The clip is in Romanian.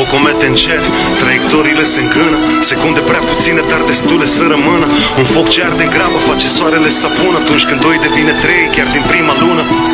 Două comete în cer, traiectoriile se îngână, secunde prea puține, dar destule să rămână. Un foc ce arde în grabă face soarele să apună, atunci când doi devine trei, chiar din prima lună.